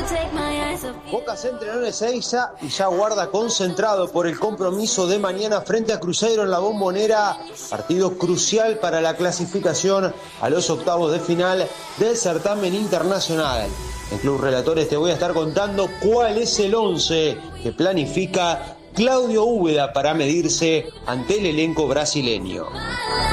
Boca se entrenó en Ezeiza y ya guarda concentrado por el compromiso de mañana frente a Cruzeiro en la Bombonera, partido crucial para la clasificación a los octavos de final del certamen internacional. En Club Relatores te voy a estar contando cuál es el 11 que planifica Claudio Úbeda para medirse ante el elenco brasileño.